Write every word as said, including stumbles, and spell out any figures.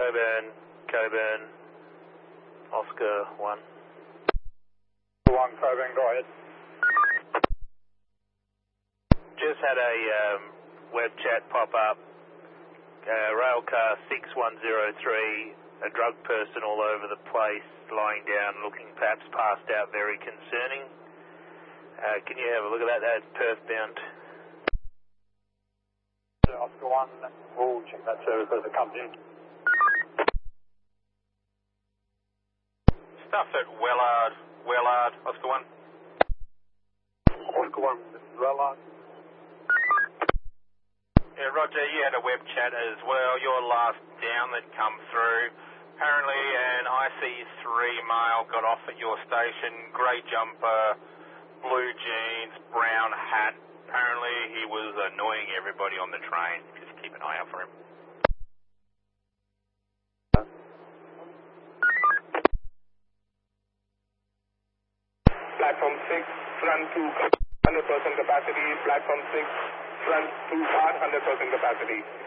Coburn, Coburn, Oscar one. one, Coburn, go ahead. Just had a um, web chat pop up. Uh, railcar six one zero three, a drug person all over the place, lying down, looking perhaps passed out, very concerning. Uh, can you have a look at that? That's Perth bound. Oscar one, we'll check that service as it comes in. Stuff at Wellard, Wellard, Oscar one. Oscar one, this is Wellard. Yeah, Roger, you had a web chat as well. Your last down that come through. Apparently an I C three male got off at your station, grey jumper, blue jeans, brown hat. Apparently he was annoying everybody on the train. Just keep an eye out for him. Platform six, front two, one hundred percent capacity. Platform six, front two, one hundred percent capacity.